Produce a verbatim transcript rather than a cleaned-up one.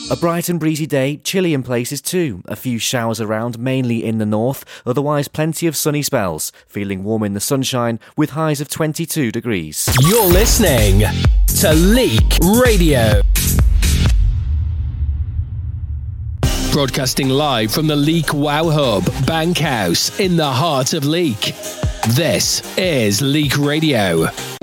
A bright and breezy day, chilly in places too. A few showers around, mainly in the north, otherwise plenty of sunny spells. Feeling warm in the sunshine with highs of twenty-two degrees. You're listening to Leek Radio. Broadcasting live from the Leek Wow Hub, Bankhouse, in the heart of Leek. This is Leek Radio.